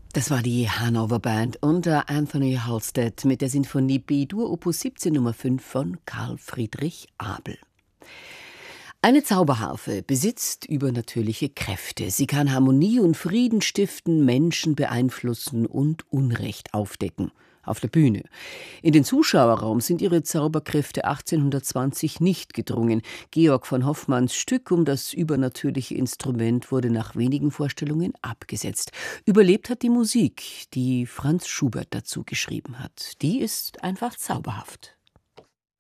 Das war die Hanover Band unter Anthony Halstead mit der Sinfonie B-Dur Opus 17 Nummer 5 von Karl Friedrich Abel. Eine Zauberharfe besitzt übernatürliche Kräfte. Sie kann Harmonie und Frieden stiften, Menschen beeinflussen und Unrecht aufdecken. Auf der Bühne. In den Zuschauerraum sind ihre Zauberkräfte 1820 nicht gedrungen. Georg von Hoffmanns Stück um das übernatürliche Instrument wurde nach wenigen Vorstellungen abgesetzt. Überlebt hat die Musik, die Franz Schubert dazu geschrieben hat. Die ist einfach zauberhaft.